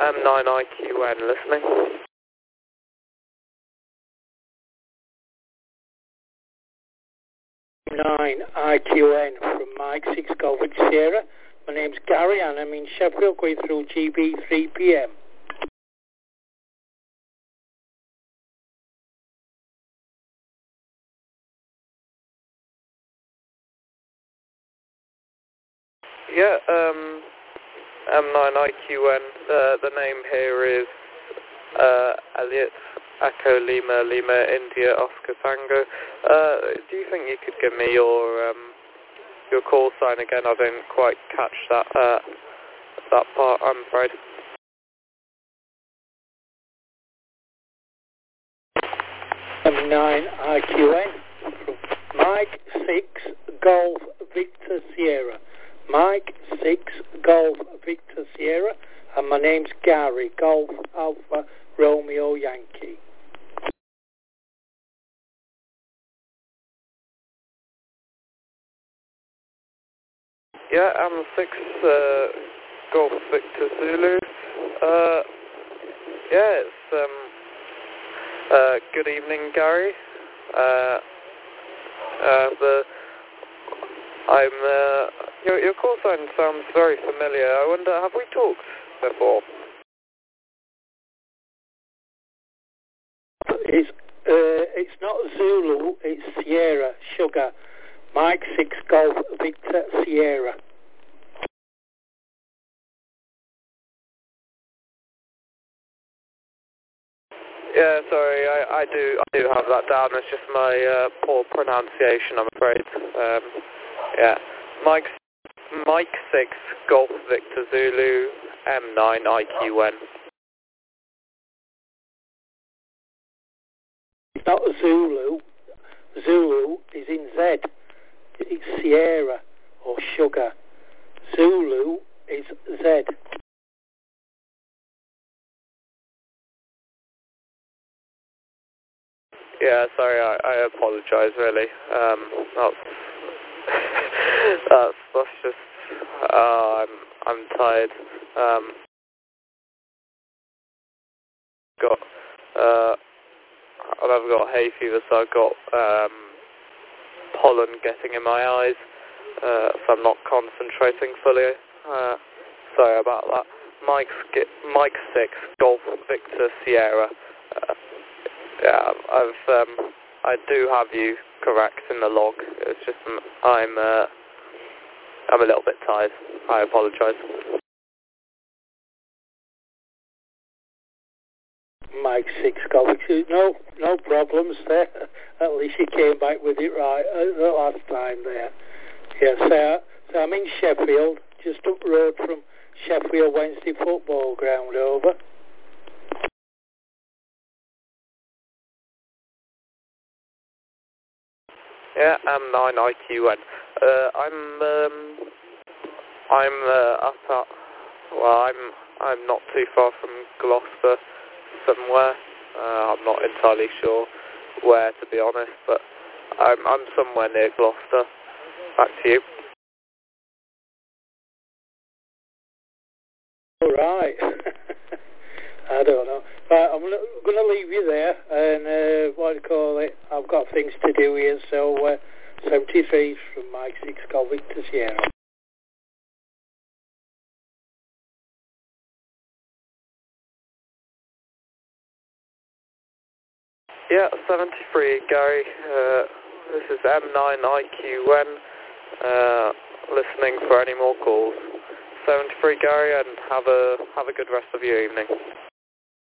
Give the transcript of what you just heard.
M9IQN listening. 9IQN from Mike 6 Golf Sierra. My name's Gary and I'm in Sheffield going through GB 3 PM. Yeah, M9IQN, the name here is Elliot Echo Lima Lima India Oscar Tango. Do you think you could give me your call sign again? I didn't quite catch that that part, I'm afraid. M9IQN from Mike 6 Golf Victor Sierra. Mike 6 Golf Victor Sierra, and my name's Gary, Golf Alpha Romeo Yankee. Yeah, I'm 6 Golf Victor Zulu. Yeah, it's good evening, Gary. Your call sign sounds very familiar. I wonder, have we talked before? It's not Zulu, it's Sierra, Sugar. Mike 6 Golf Victor Sierra. Yeah, sorry, I do have that down. It's just my poor pronunciation, I'm afraid. Yeah, Mike 6 Golf Victor Zulu M9IQN. It's not Zulu. Zulu is in Z. It's Sierra or Sugar. Zulu is Z. Yeah, sorry, I apologise, really. That's just, I'm tired. I've got hay fever, so I've got pollen getting in my eyes, so I'm not concentrating fully. Sorry about that. Mike 6 Golf Victor Sierra. Yeah, I do have you correct in the log. It's just I'm a little bit tired. I apologise. Mike 6 Golf Victor. No problems there. At least you came back with it right the last time there. Yeah, so I'm in Sheffield, just up the road from Sheffield Wednesday football ground. Over. Yeah, M9IQN. I'm not too far from Gloucester somewhere. I'm not entirely sure where, to be honest, but I'm somewhere near Gloucester. Back to you. All right. I don't know. Right, I'm going to leave you there, and what do you call it? I've got things to do here, so 73 from Mike 6 Golf Victor Sierra. Yeah, 73, Gary. This is M9IQN, listening for any more calls. 73, Gary, and have a good rest of your evening.